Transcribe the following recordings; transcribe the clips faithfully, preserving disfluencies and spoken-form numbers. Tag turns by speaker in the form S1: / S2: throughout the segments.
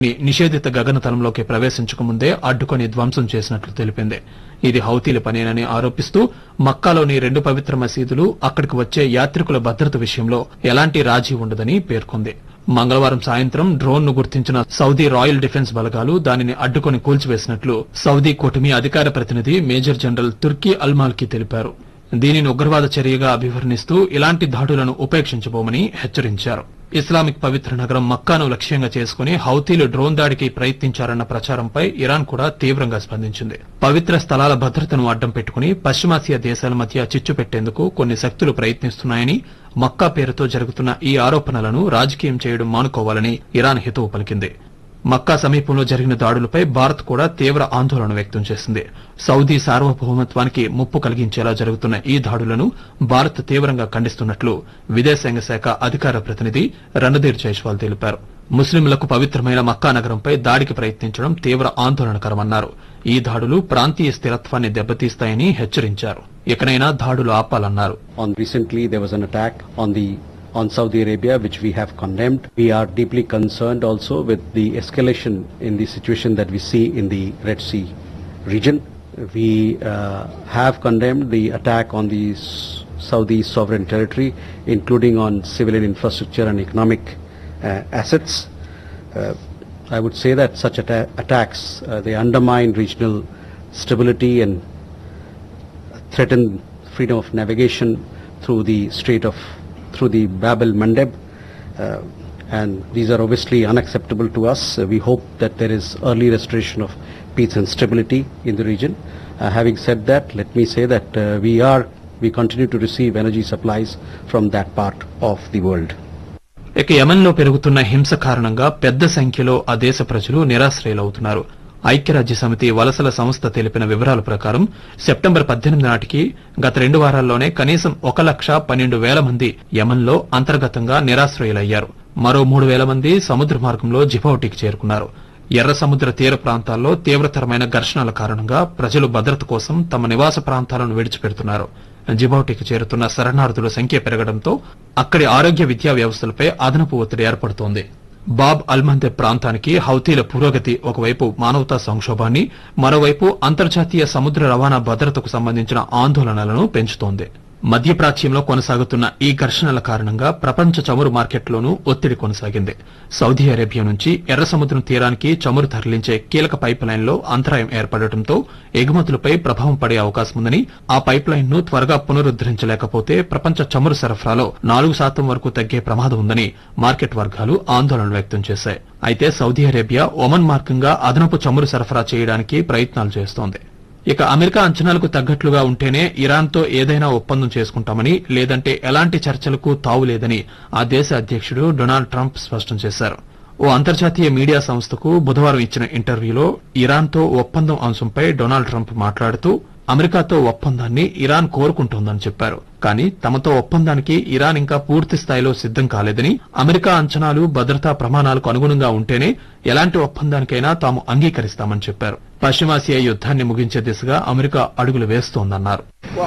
S1: నిషేధిత గగనతలంలోకి ప్రవేశించకముందే అడ్డుకొని ధ్వంసం చేసినట్లు తెలిపింది. ఇది హౌతీల పనేనని ఆరోపిస్తూ మక్కాలోని రెండు పవిత్ర మసీదులు, అక్కడికి వచ్చే యాత్రికుల భద్రత విషయంలో ఎలాంటి రాజీ ఉండదని పేర్కొంది. మంగళవారం సాయంత్రం డ్రోన్ ను గుర్తించిన సౌదీ రాయల్ డిఫెన్స్ బలగాలు దానిని అడ్డుకొని కూల్చివేసినట్లు సౌదీ కూటమి అధికార ప్రతినిధి మేజర్ జనరల్ తుర్కీ అల్మాల్కీ తెలిపారు. దీనిని ఉగ్రవాద చర్యగా అభివర్ణిస్తూ ఇలాంటి దాడులను ఉపేక్షించబోమని హెచ్చరించారు. ఇస్లామిక్ పవిత్ర నగరం మక్కాను లక్ష్యంగా చేసుకుని హౌతీలు డ్రోన్ దాడికి ప్రయత్నించారన్న ప్రచారంపై ఇరాన్ కూడా తీవ్రంగా స్పందించింది. పవిత్ర స్థలాల భద్రతను అడ్డం పెట్టుకుని పశ్చిమాసియా దేశాల మధ్య చిచ్చు పెట్టేందుకు కొన్ని శక్తులు ప్రయత్నిస్తున్నాయని, మక్కా పేరుతో జరుగుతున్న ఈ ఆరోపణలను రాజకీయం చేయడం మానుకోవాలని ఇరాన్ హితవు పలికింది. మక్కా సమీపంలో జరిగిన దాడులపై భారత్ కూడా తీవ్ర ఆందోళన వ్యక్తం చేసింది. సౌదీ సార్వభౌమత్వానికి ముప్పు కలిగించేలా జరుగుతున్న ఈ దాడులను భారత్ తీవ్రంగా ఖండిస్తున్నట్లు విదేశాంగ శాఖ అధికార ప్రతినిధి రణధీర్ జైస్వాల్ తెలిపారు. ముస్లింలకు పవిత్రమైన మక్కా నగరంపై దాడికి ప్రయత్నించడం తీవ్ర ఆందోళనకరమన్నారు. ఈ దాడులు ప్రాంతీయ స్థిరత్వాన్ని దెబ్బతీస్తాయని హెచ్చరించారు. ఇకనైనా దాడులు ఆపాలన్నారు.
S2: on Saudi Arabia, which we have condemned. We are deeply concerned also with the escalation in the situation that we see in the Red Sea region. We uh, have condemned the attack on the Saudi sovereign territory, including on civilian infrastructure and economic uh, assets. Uh, I would say that such atta attacks, uh, they undermine regional stability and threaten freedom of navigation through the Strait of through the Bab el-Mandeb, uh, and these are obviously unacceptable to us. Uh, we hope that there is early restoration of peace and stability in the region. Uh, having said that, let me say that uh, we are we continue to receive energy supplies from that part of the world.
S1: ఇక యెమెన్లో పెరుగుతున్న హింస కారణంగా పెద్ద సంఖ్యలో ఆ దేశ ప్రజలు నిరాశ్రయులవుతున్నారు. ఐక్యరాజ్య సమితి వలసల సంస్థ తెలిపిన వివరాల ప్రకారం సెప్టెంబర్ పద్దెనిమిది నాటికి గత రెండు వారాల్లోనే కనీసం ఒక లక్ష పన్నెండు వేల మంది యెమెన్లో అంతర్గతంగా నిరాశ్రయులయ్యారు. మరో మూడు వేల మంది సముద్ర మార్గంలో జిబౌటీకి చేరుకున్నారు. ఎర్ర సముద్ర తీర ప్రాంతాల్లో తీవ్రతరమైన ఘర్షణల కారణంగా ప్రజలు భద్రత కోసం తమ నివాస ప్రాంతాలను విడిచిపెడుతున్నారు. జిబౌటీకి చేరుతున్న శరణార్థుల సంఖ్య పెరగడంతో అక్కడి ఆరోగ్య విద్యా వ్యవస్థలపై అదనపు ఒత్తిడి ఏర్పడుతోంది. బాబ్ అల్మందెబ్ ప్రాంతానికి హౌతీల పురోగతి ఒకవైపు మానవతా సంక్షోభాన్ని, మరోవైపు అంతర్జాతీయ సముద్ర రవాణా భద్రతకు సంబంధించిన ఆందోళనలను పెంచుతోంది. మధ్యప్రాచ్యంలో కొనసాగుతున్న ఈ ఘర్షణల కారణంగా ప్రపంచ చమురు మార్కెట్లోనూ ఒత్తిడి కొనసాగింది. సౌదీ అరేబియా నుంచి ఎర్ర సముద్రం తీరానికి చమురు తరలించే కీలక పైప్ లైన్ లో అంతరాయం ఏర్పడటంతో ఎగుమతులపై ప్రభావం పడే అవకాశం ఉందని, ఆ పైప్ లైన్ ను త్వరగా పునరుద్దరించలేకపోతే ప్రపంచ చమురు సరఫరాలో నాలుగు శాతం వరకు తగ్గే ప్రమాదం ఉందని మార్కెట్ వర్గాలు ఆందోళన వ్యక్తం చేశాయి. అయితే సౌదీ అరేబియా ఒమన్ మార్గంగా అదనపు చమురు సరఫరా చేయడానికి ప్రయత్నాలు చేస్తోంది. ఇక అమెరికా అంచనాలకు తగ్గట్లుగా ఉంటేనే ఇరాన్తో ఏదైనా ఒప్పందం చేసుకుంటామని, లేదంటే ఎలాంటి చర్చలకు తావులేదని ఆ దేశ అధ్యకుడు డొనాల్డ్ ట్రంప్ స్పష్టం చేశారు. ఓ అంతర్జాతీయ మీడియా సంస్థకు బుధవారం ఇచ్చిన ఇంటర్వ్యూలో ఇరాన్తో ఒప్పందం అంశంపై డొనాల్డ్ ట్రంప్ మాట్లాడుతూ అమెరికాతో ఒప్పందాన్ని ఇరాన్ కోరుకుంటోందని చెప్పారు. కానీ తమతో ఒప్పందానికి ఇరాన్ ఇంకా పూర్తి స్థాయిలో సిద్దం కాలేదని, అమెరికా అంచనాలు, భద్రతా ప్రమాణాలకు అనుగుణంగా ఉంటేనే ఎలాంటి ఒప్పందానికైనా తాము అంగీకరిస్తామని చెప్పారు. పశ్చిమాసియా యుద్దాన్ని ముగించే దిశగా అమెరికా అడుగులు వేస్తోందన్నారు.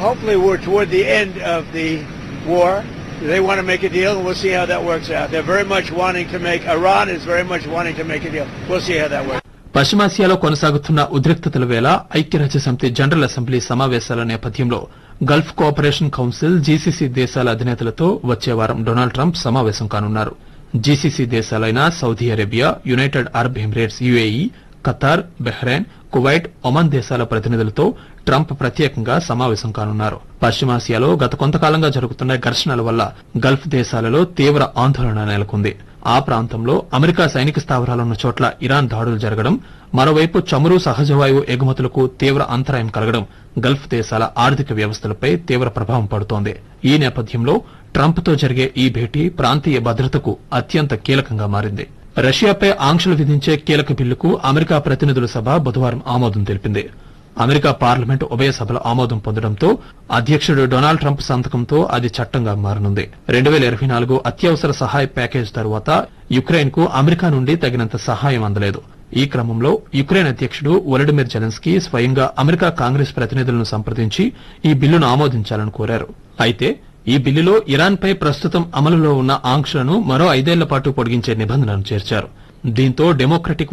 S3: They want to make a deal, and we'll see how that works out. They're very much wanting to make, Iran is very much wanting to make a deal. We'll see how that works.
S1: పశ్చిమాసియాలో కొనసాగుతున్న ఉద్రిక్తతల వేళ ఐక్యరాజ్య సమితి general assembly సమావేశాల నేపథ్యంలో Gulf cooperation council GCC దేశాల అధినేతలతో వచ్చే వారం డొనాల్డ్ ట్రంప్ సమావేశం కానున్నారు. GCC దేశాలైన Saudi Arabia, United Arab Emirates UAE, Qatar, Bahrain, Kuwait, Oman దేశాల ప్రతినిధులతో ట్రంప్ ప్రత్యేకంగా సమావేశం కానున్నారు. పశ్చిమాసియాలో గత కొంతకాలంగా జరుగుతున్న ఘర్షణల వల్ల గల్ఫ్ దేశాలలో తీవ్ర ఆందోళన నెలకొంది. ఆ ప్రాంతంలో అమెరికా సైనిక స్థావరాలున్న చోట్ల ఇరాన్ దాడులు జరగడం, మరోవైపు చమురు, సహజవాయువు ఎగుమతులకు తీవ్ర అంతరాయం కలగడం గల్ఫ్ దేశాల ఆర్థిక వ్యవస్థలపై తీవ్ర ప్రభావం పడుతోంది. ఈ నేపథ్యంలో ట్రంప్తో జరిగే ఈ భేటీ ప్రాంతీయ భద్రతకు అత్యంత కీలకంగా మారింది. రష్యాపై ఆంక్షలు విధించే కీలక బిల్లుకు అమెరికా ప్రతినిధుల సభ బుధవారం ఆమోదం తెలిపింది. అమెరికా పార్లమెంటు ఉభయ సభల ఆమోదం పొందడంతో అధ్యకుడు డొనాల్డ్ ట్రంప్ సంతకంతో అది చట్టంగా మారనుంది. రెండు వేల ఇరవై నాలుగు అత్యవసర సహాయ ప్యాకేజ్ తర్వాత యుక్రెయిన్ కు అమెరికా నుండి తగినంత సహాయం అందలేదు. ఈ క్రమంలో యుక్రెయిన్ అధ్యకుడు వొలోడిమిర్ జెలెన్స్కీ స్వయంగా అమెరికా కాంగ్రెస్ ప్రతినిధులను సంప్రదించి ఈ బిల్లును ఆమోదించాలని కోరారు. అయితే ఈ బిల్లులో ఇరాన్ పై ప్రస్తుతం అమలులో ఉన్న ఆంక్షలను మరో ఐదేళ్ల పాటు పొడిగించే నిబంధనను చేర్చారు. దీంతో డెమోక్రటిక్